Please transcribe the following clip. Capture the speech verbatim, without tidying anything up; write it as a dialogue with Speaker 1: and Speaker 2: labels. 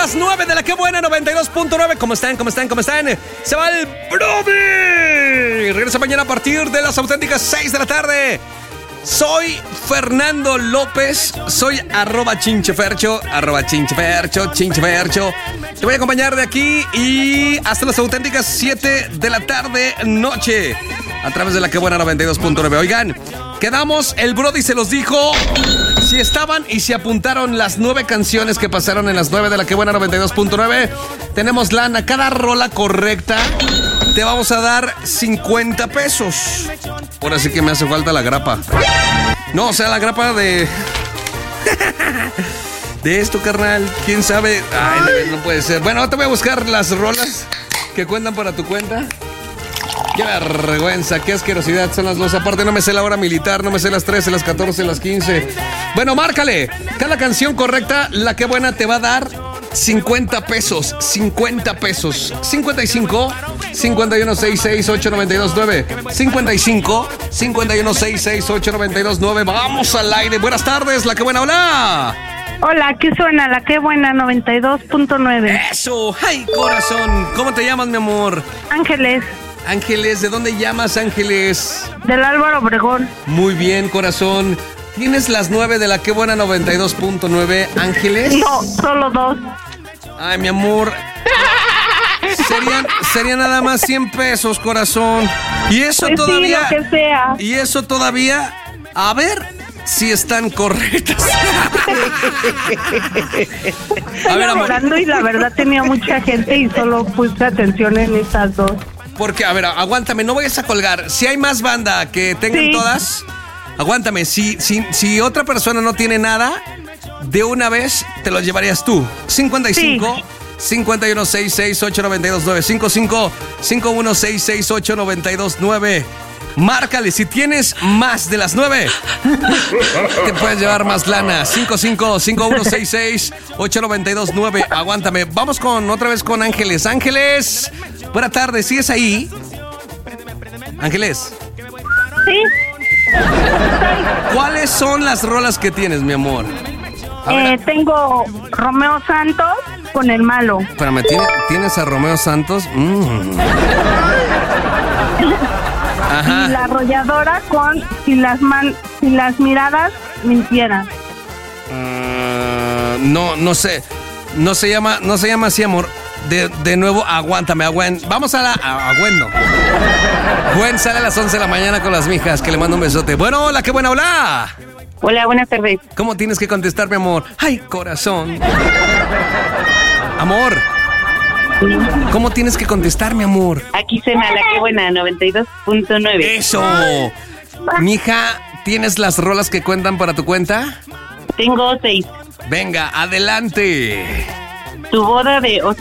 Speaker 1: las nueve de la que buena noventa y dos punto nueve. ¿Cómo están? ¿Cómo están? ¿Cómo están? Se va el Brody. Regresa mañana a partir de las auténticas seis de la tarde. Soy Fernando López, soy arroba chinchefercho, arroba chinchefercho, chinchefercho. Te voy a acompañar de aquí y hasta las auténticas siete de la tarde noche a través de la que buena noventa y dos punto nueve. Oigan, quedamos, el Brody se los dijo. Si estaban y se apuntaron las nueve canciones que pasaron en las nueve de la que buena noventa y dos punto nueve, tenemos lana. Cada rola correcta te vamos a dar cincuenta pesos. Ahora sí que me hace falta la grapa. No, o sea, la grapa de... de esto, carnal. ¿Quién sabe? Ay, no puede ser. Bueno, te voy a buscar las rolas que cuentan para tu cuenta. Qué vergüenza, qué asquerosidad son las dos. Aparte no me sé la hora militar, no me sé las trece, las catorce, las quince. Bueno, márcale. Cada canción correcta, la que buena te va a dar cincuenta pesos. cincuenta pesos. cincuenta y cinco, cincuenta y uno, sesenta y seis, ocho, noventa y dos, nueve. cincuenta y cinco, cincuenta y uno, sesenta y seis, ocho, noventa y dos, nueve. Vamos al aire. Buenas tardes, la que buena, hola.
Speaker 2: Hola, ¿qué suena? La que buena noventa y dos punto nueve.
Speaker 1: Eso, ay, corazón. ¿Cómo te llamas, mi amor?
Speaker 2: Ángeles.
Speaker 1: Ángeles, ¿de dónde llamas, Ángeles?
Speaker 2: Del Álvaro Obregón.
Speaker 1: Muy bien, corazón. ¿Tienes las nueve de la que buena noventa y dos punto nueve, Ángeles?
Speaker 2: No, solo dos.
Speaker 1: Ay, mi amor. Serían, serían nada más cien pesos, corazón. Y eso
Speaker 2: Pues
Speaker 1: todavía...
Speaker 2: sí, lo que sea.
Speaker 1: Y eso todavía... A ver si están correctas. A ver, amor.
Speaker 2: Hablando y la verdad tenía mucha gente y solo puse atención en estas dos.
Speaker 1: Porque, a ver, aguántame, no vayas a colgar. Si hay más banda que tengan
Speaker 2: Sí.
Speaker 1: todas, aguántame. Si, si, si otra persona no tiene nada, de una vez te lo llevarías tú. cincuenta y cinco,
Speaker 2: Sí.
Speaker 1: cincuenta y uno, sesenta y seis, ocho, noventa y dos, nueve. cincuenta y cinco, cincuenta y uno, sesenta y seis, ocho, noventa y dos, nueve. Márcale, si tienes más de las nueve, te puedes llevar más lana. cincuenta y cinco, cincuenta y uno, sesenta y seis, ocho, noventa y dos, nueve. Aguántame. Vamos con otra vez con Ángeles. Ángeles, buena tarde. ¿Sigues ahí? Ángeles.
Speaker 2: Sí.
Speaker 1: ¿Cuáles son las rolas que tienes, mi amor? A ver,
Speaker 2: Eh, tengo Romeo Santos con El Malo.
Speaker 1: espérame, ¿tiene- ¿tienes a Romeo Santos? Mm. Ajá.
Speaker 2: Y La Arrolladora con Si las, man, si las miradas mintieran.
Speaker 1: Ah, no, no sé. No se llama, no se llama así, amor. De, de nuevo, aguántame, agüen. Vamos a la. A, a Gwen, no. Gwen sale a las once de la mañana con las mijas, que le mando un besote. Bueno, hola, qué buena, hola.
Speaker 2: Hola, buenas tardes.
Speaker 1: ¿Cómo tienes que contestar, mi amor? Ay, corazón. Amor. ¿Cómo tienes que contestar, mi amor?
Speaker 3: Aquí suena la que buena, noventa y dos punto nueve.
Speaker 1: Eso. Mija, ¿tienes las rolas que cuentan para tu cuenta?
Speaker 3: Tengo seis.
Speaker 1: Venga, adelante.
Speaker 3: Tu boda de